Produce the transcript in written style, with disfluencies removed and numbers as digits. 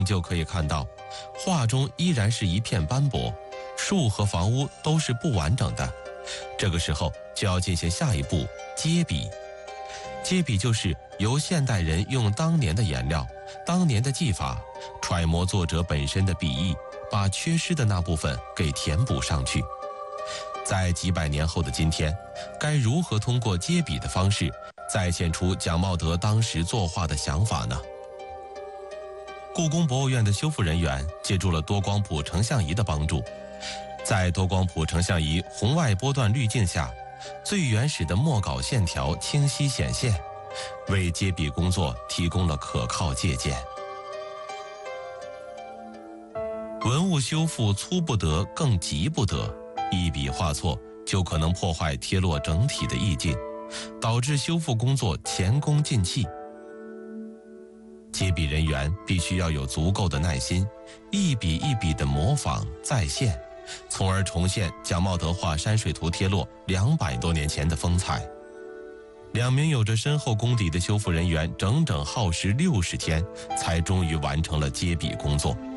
就可以看到，画中依然是一片斑驳，树和房屋都是不完整的。这个时候就要进行下一步接笔。接笔就是由现代人用当年的颜料、当年的技法，揣摩作者本身的笔意，把缺失的那部分给填补上去。在几百年后的今天，该如何通过接笔的方式再现出蒋茂德当时作画的想法呢？故宫博物院的修复人员借助了多光谱成像仪的帮助，在多光谱成像仪红外波段滤镜下，最原始的墨稿线条清晰显现，为接笔工作提供了可靠借鉴。文物修复粗不得，更急不得，一笔画错就可能破坏贴落整体的意境，导致修复工作前功尽弃。接笔人员必须要有足够的耐心，一笔一笔的模仿再现，从而重现蒋茂德画山水图贴落200多年前的风采。两名有着深厚功底的修复人员整整耗时60天，才终于完成了接笔工作。